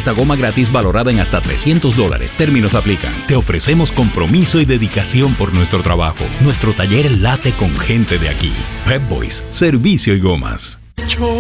cuarta goma gratis valorada en hasta $300. Términos aplican. Te ofrecemos compromiso y dedicación por nuestro trabajo. Nuestro taller late con gente de aquí. Pep Boys, servicio y gomas.